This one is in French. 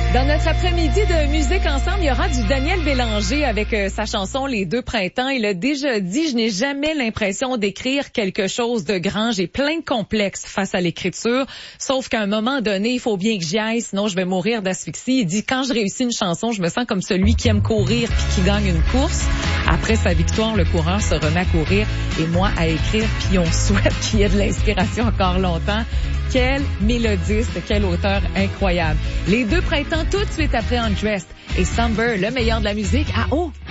Dans notre après-midi de musique ensemble, il y aura du Daniel Bélanger avec sa chanson Les Deux Printemps. Il a déjà dit, je n'ai jamais l'impression d'écrire quelque chose de grand. J'ai plein de complexes face à l'écriture. Sauf qu'à un moment donné, il faut bien que j'y aille, sinon je vais mourir d'asphyxie. Il dit, quand je réussis une chanson, je me sens comme celui qui aime courir puis qui gagne une course. Après sa victoire, le coureur se remet à courir et moi à écrire. Puis on souhaite qu'il y ait de l'inspiration encore longtemps. Quel mélodiste, quel auteur incroyable. Les Deux Printemps tout de suite après Undressed et Somber, le meilleur de la musique à haut.